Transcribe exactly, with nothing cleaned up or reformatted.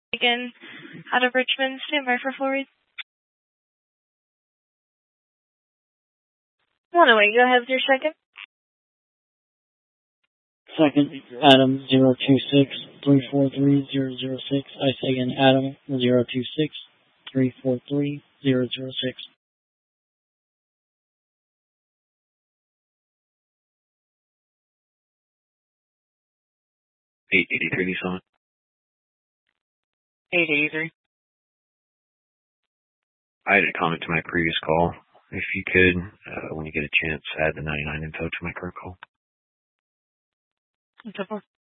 Again, out of Richmond, stand by for full read. one oh eight, go ahead with your second. Second, Adam zero two six three four three zero zero six. I say again, Adam zero two six three four three zero zero six. eight eighty-three Nissan. eight eighty-three. I had a comment to my previous call. If you could, uh, when you get a chance, add the ninety-nine info to my current call. It's